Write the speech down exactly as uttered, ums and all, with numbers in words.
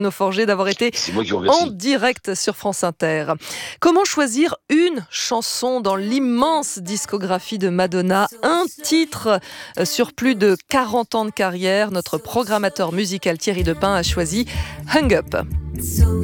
Forger d'avoir été C'est moi qui vous en remercie. direct sur France Inter. Comment choisir une chanson dans l'immense discographie de Madonna? Un titre sur plus de quarante ans de carrière. Notre programmateur musical Thierry Depin a choisi Hung Up.